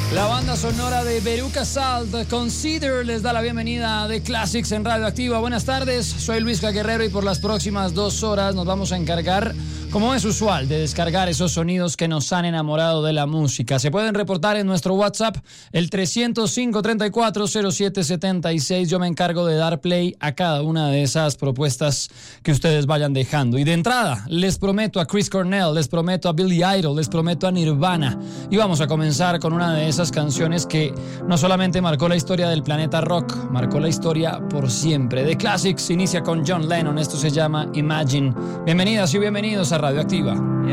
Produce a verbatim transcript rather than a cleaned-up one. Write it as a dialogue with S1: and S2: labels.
S1: La banda sonora de Veruca Salt, Consider, les da la bienvenida de Classics en Radioactiva. Buenas tardes, soy Luis Guerrero y por las próximas dos horas nos vamos a encargar, como es usual, de descargar esos sonidos que nos han enamorado de la música. Se pueden reportar en nuestro WhatsApp, el trescientos cinco, treinta y cuatro, cero siete setenta y seis. Yo me encargo de dar play a cada una de esas propuestas que ustedes vayan dejando. Y de entrada, les prometo a Chris Cornell, les prometo a Billy Idol, les prometo a Nirvana. Y vamos a comenzar con una de esas canciones que no solamente marcó la historia del planeta rock, marcó la historia por siempre. The Classics inicia con John Lennon, esto se llama Imagine. Bienvenidas y bienvenidos a Radioactiva.